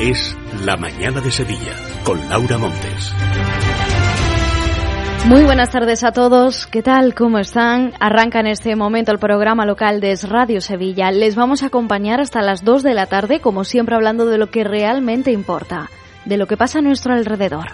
Es La Mañana de Sevilla, con Laura Montes. Muy buenas tardes a todos. ¿Qué tal? ¿Cómo están? Arranca en este momento el programa local de Radio Sevilla. Les vamos a acompañar hasta las 2 de la tarde, como siempre hablando de lo que realmente importa, de lo que pasa a nuestro alrededor.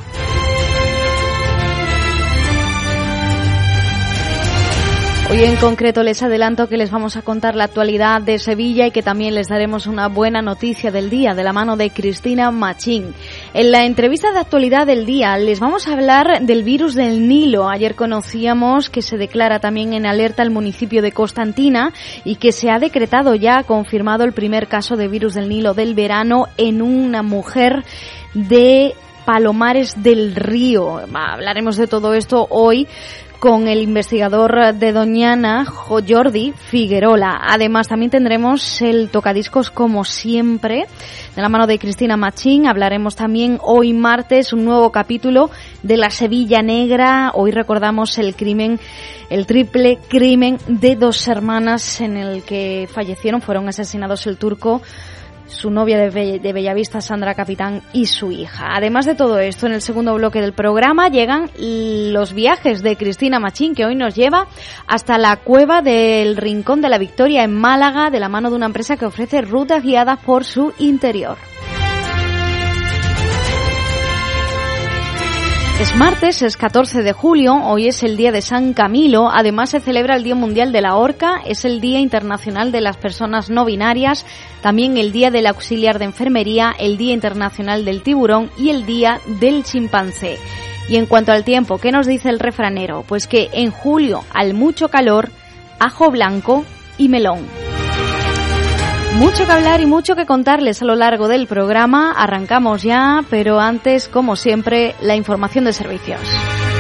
Hoy en concreto les adelanto que les vamos a contar la actualidad de Sevilla y que también les daremos una buena noticia del día de la mano de Cristina Machín. En la entrevista de actualidad del día les vamos a hablar del virus del Nilo. Ayer conocíamos que se declara también en alerta el municipio de Constantina y que se ha decretado ya, confirmado el primer caso de virus del Nilo del verano en una mujer de Palomares del Río. Hablaremos de todo esto hoy con el investigador de Doñana, Jordi Figuerola. Además, también tendremos el tocadiscos como siempre, de la mano de Cristina Machín. Hablaremos también hoy martes un nuevo capítulo de la Sevilla Negra. Hoy recordamos el triple crimen de dos hermanas en el que fueron asesinados el turco, su novia de Bellavista, Sandra Capitán, y su hija. Además de todo esto, en el segundo bloque del programa llegan los viajes de Cristina Machín, que hoy nos lleva hasta la cueva del Rincón de la Victoria en Málaga, de la mano de una empresa que ofrece rutas guiadas por su interior. Es martes, es 14 de julio, hoy es el día de San Camilo, además se celebra el Día Mundial de la Orca, es el Día Internacional de las Personas No Binarias, también el Día del Auxiliar de Enfermería, el Día Internacional del Tiburón y el Día del Chimpancé. Y en cuanto al tiempo, ¿qué nos dice el refranero? Pues que en julio, al mucho calor, ajo blanco y melón. Mucho que hablar y mucho que contarles a lo largo del programa. Arrancamos ya, pero antes, como siempre, la información de servicios.